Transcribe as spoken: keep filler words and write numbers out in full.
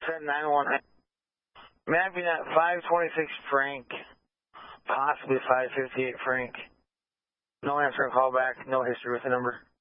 Said nine one. Mapping at five twenty-six Frank, possibly five fifty-eight Frank. No answer and call back, no history with the number.